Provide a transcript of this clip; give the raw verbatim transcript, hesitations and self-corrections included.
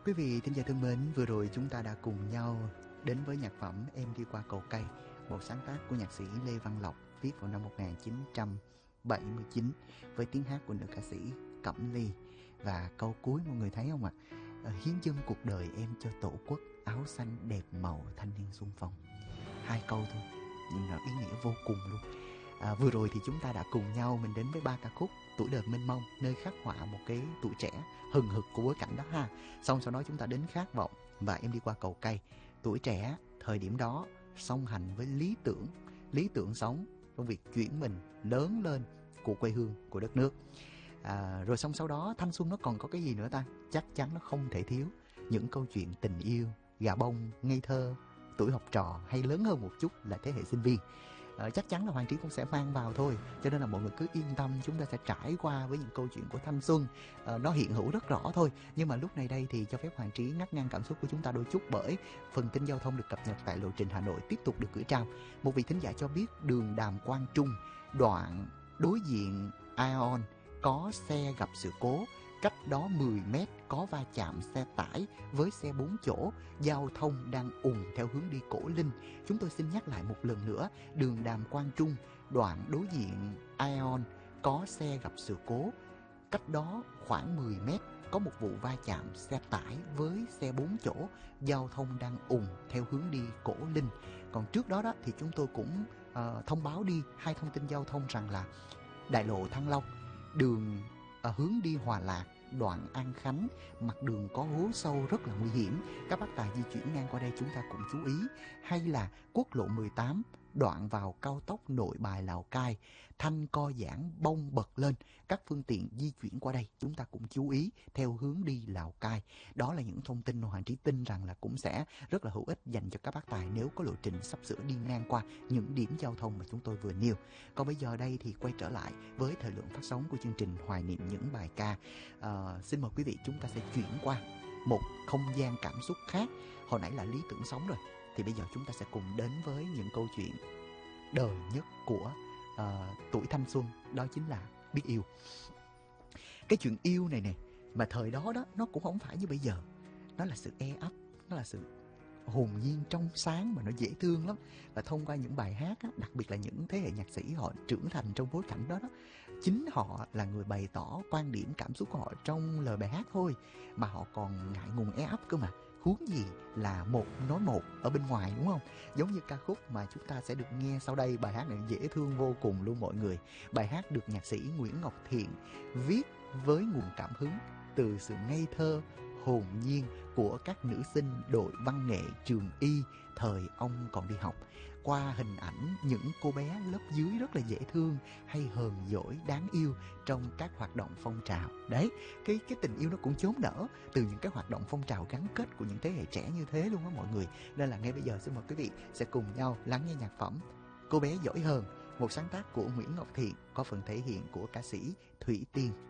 Quý vị thính giả thân mến, vừa rồi chúng ta đã cùng nhau đến với nhạc phẩm Em Đi Qua Cầu Cây, một sáng tác của nhạc sĩ Lê Văn Lộc, viết vào năm một nghìn chín trăm bảy mươi chín với tiếng hát của nữ ca sĩ Cẩm Ly. Và câu cuối mọi người thấy không ạ? À, hiến dâng cuộc đời em cho tổ quốc, áo xanh đẹp màu thanh niên xung phong. Hai câu thôi nhưng là ý nghĩa vô cùng luôn. À, vừa rồi thì chúng ta đã cùng nhau mình đến với ba ca khúc Tuổi Đời Mênh Mông, nơi khắc họa một cái tuổi trẻ hừng hực của bối cảnh đó ha. Xong sau đó chúng ta đến Khát Vọng và Em Đi Qua Cầu Cây. Tuổi trẻ thời điểm đó song hành với lý tưởng, lý tưởng sống trong việc chuyển mình lớn lên của quê hương, của đất nước. À, rồi xong sau đó thanh xuân nó còn có cái gì nữa ta? Chắc chắn nó không thể thiếu những câu chuyện tình yêu, gà bông, ngây thơ, tuổi học trò hay lớn hơn một chút là thế hệ sinh viên. À, chắc chắn là Hoàng Trí cũng sẽ mang vào thôi, cho nên là mọi người cứ yên tâm, chúng ta sẽ trải qua với những câu chuyện của thanh xuân. À, nó hiện hữu rất rõ thôi, nhưng mà lúc này đây thì cho phép Hoàng Trí ngắt ngang cảm xúc của chúng ta đôi chút, bởi phần tin giao thông được cập nhật tại lộ trình Hà Nội tiếp tục được gửi trao. Một vị thính giả cho biết đường Đàm Quang Trung, đoạn đối diện Aeon có xe gặp sự cố, cách đó mười mét có va chạm xe tải với xe bốn chỗ, giao thông đang ùn theo hướng đi Cổ Linh. Chúng tôi xin nhắc lại một lần nữa, đường Đàm Quang Trung, đoạn đối diện Aeon có xe gặp sự cố, cách đó khoảng mười mét có một vụ va chạm xe tải với xe bốn chỗ, giao thông đang ùn theo hướng đi Cổ Linh. Còn trước đó đó thì chúng tôi cũng uh, thông báo đi hai thông tin giao thông rằng là đại lộ Thăng Long, đường uh, hướng đi Hòa Lạc, đoạn An Khánh, mặt đường có hố sâu rất là nguy hiểm, các bác tài di chuyển ngang qua đây chúng ta cũng chú ý. Hay là quốc lộ mười tám, đoạn vào cao tốc Nội Bài Lào Cai, thanh co giãn bông bật lên, các phương tiện di chuyển qua đây chúng ta cũng chú ý theo hướng đi Lào Cai. Đó là những thông tin mà Hoàng Trí tin rằng là cũng sẽ rất là hữu ích dành cho các bác tài nếu có lộ trình sắp sửa đi ngang qua những điểm giao thông mà chúng tôi vừa nêu. Còn bây giờ đây thì quay trở lại với thời lượng phát sóng của chương trình Hoài Niệm Những Bài Ca. À, xin mời quý vị chúng ta sẽ chuyển qua một không gian cảm xúc khác. Hồi nãy là lý tưởng sống rồi, thì bây giờ chúng ta sẽ cùng đến với những câu chuyện đời nhất của uh, tuổi thanh xuân, đó chính là biết yêu. Cái chuyện yêu này nè, mà thời đó đó nó cũng không phải như bây giờ. Nó là sự e ấp, nó là sự hồn nhiên trong sáng mà nó dễ thương lắm. Và thông qua những bài hát á, đặc biệt là những thế hệ nhạc sĩ họ trưởng thành trong bối cảnh đó đó, chính họ là người bày tỏ quan điểm cảm xúc của họ trong lời bài hát thôi, mà họ còn ngại ngùng e ấp cơ mà, huống gì là một nói một ở bên ngoài, đúng không? Giống như ca khúc mà chúng ta sẽ được nghe sau đây, bài hát này dễ thương vô cùng luôn mọi người. Bài hát được nhạc sĩ Nguyễn Ngọc Thiện viết với nguồn cảm hứng từ sự ngây thơ, hồn nhiên của các nữ sinh đội văn nghệ trường Y thời ông còn đi học, qua hình ảnh những cô bé lớp dưới rất là dễ thương hay hờn dỗi đáng yêu trong các hoạt động phong trào. Đấy, cái cái tình yêu nó cũng chốn nở từ những cái hoạt động phong trào gắn kết của những thế hệ trẻ như thế luôn á mọi người. Nên là ngay bây giờ xin mời quý vị sẽ cùng nhau lắng nghe nhạc phẩm Cô Bé Giỏi Hơn, một sáng tác của Nguyễn Ngọc Thiện, có phần thể hiện của ca sĩ Thủy Tiên.